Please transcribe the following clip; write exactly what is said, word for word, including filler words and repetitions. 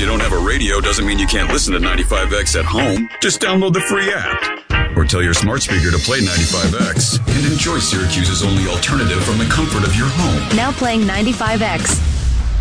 you don't have a radio doesn't mean you can't listen to ninety-five X at home. Just download the free app. Or tell your smart speaker to play ninety-five X and enjoy Syracuse's only alternative from the comfort of your home. Now playing ninety-five X.